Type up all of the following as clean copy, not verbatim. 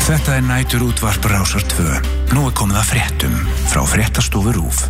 Þetta nætur útvarp Rásar 2. Nú komið að fréttum frá Fréttastofu RÚV.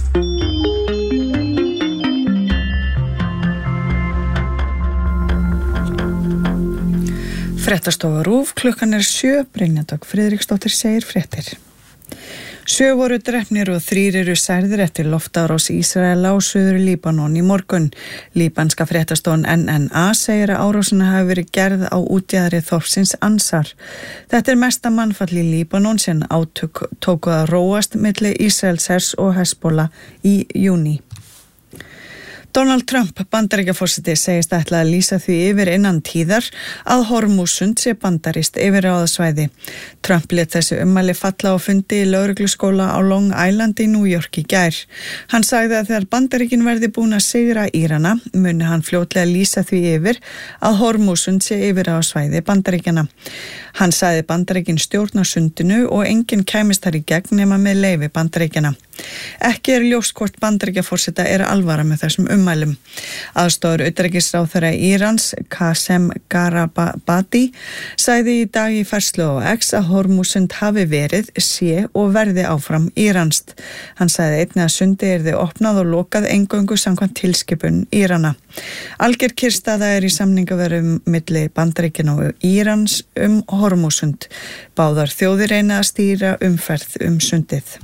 Fréttastofa RÚV, klukkan 7, Brynja Dögg Friðriksdóttir segir fréttir. 7 voru drepnir og 3 eru særðir eftir loftárás Ísraela á suður Líbanon í morgun. Líbanska fréttastofan NNA segir að árásina hafi verið gerð á útjaðri þorpsins Ansar. Þetta mesta mannfall í Líbanon sem átök tóku að róast milli Ísraelshers og Hezbollah í júní. Donald Trump, Bandaríkjaforseti, segist ætla að lýsa því yfir innan tíðar að Hormúzsund sé bandarískt yfirráðasvæði. Trump lét þessi ummæli falla á fundi í lögregluskóla á Long Island í New York í gær. Hann sagði að þegar Bandaríkin verði búin að sigra Írana, muni hann fljótlega lýsa því yfir að Hormúzsund sé yfirráðasvæði Bandaríkjana. Hann sagði Bandaríkin stjórna sundinu og enginn kæmist þar í gegn nema með leyfi Bandaríkjana. Ekki ljóst hvort Bandaríkjaforseta alvara með þessum ummælum. Aðstoðar utanríkisráðherra Írans, Qasem Gharibabadi, sagði í dag í færslu á X að Hormúzsund hafi verið, sé og verði áfram íranskt. Hann sagði einnig að sundi yrði opnað og lokað eingöngu samkvæmt tilskipun Írana. Alger kyrrstaða í samningaverðum milli Bandaríkjanna og Írans Hormúzsund. Báðar þjóðir reyna að stýra umferð sundið.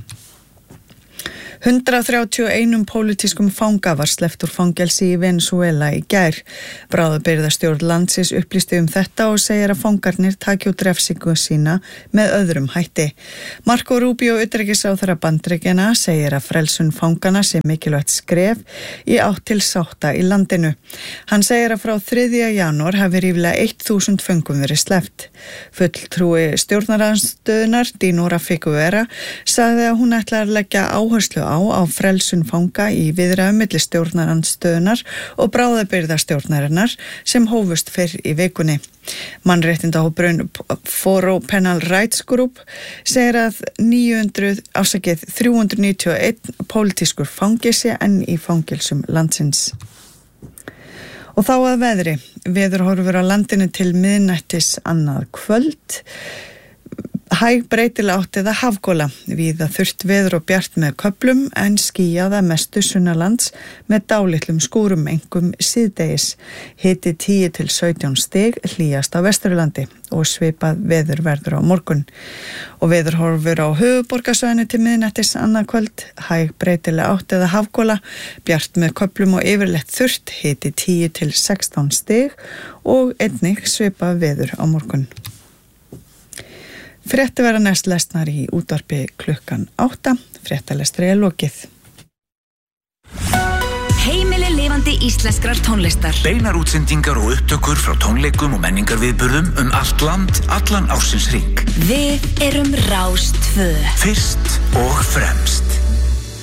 131 pólitískum fanga var sleppt úr fangelsi í Venezuela í gær. Bráðabirgðastjórn landsins upplýsti þetta og segir að fangarnir taki út refsingu sína með öðrum hætti. Marco Rubio, utanríkisráðherra Bandaríkjanna, segir að frelsun fangana sé mikilvægt skref í átt til sátta í landinu. Hann segir að frá 3. janúar hafi ríflega 1000 föngum verið sleppt. Fulltrúi stjórnarandstöðunar, Dinora Figuera, sagði að hún ætlar að leggja áherslu á frelsun fanga í viðræðum milli stjórnarandstöðunar og bráðabirgðastjórnarinnar sem hófust fyrr í vikunni. Mannréttindahópurinn Foro Penal Rights Group segir að 391 pólitískur fangi sé enn í fangelsum landsins. Og þá að veðri. Veðurhorfur á landinu til miðnættis annað kvöld. Hæg breytileg átt eða hafgola, víða þurrt veður og bjart með köflum en skýjað að mestu sunnalands með dálitlum skúrum, einkum síðdegis. Hiti 10 til 17 stig, hlýjast á Vesturlandi og svipað veður verður á morgun. Og veðurhorfur á höfuðborgarsvæðinu til miðnættis annað kvöld, hæg breytileg átt eða hafgola, bjart með köflum og yfirleitt þurrt, hiti 10 til 16 stig og einnig svipað veður á morgun. Fréttir verða næst lesnar í útvarpi klukkan 8. Fréttalestri lokið. Heimili lifandi íslenskrar tónlistar. Beinar útsendingar og upptökur frá tónleikum og menningarviðburðum allt land, allan ársins hring. Við erum Rás 2. Fyrst og fremst.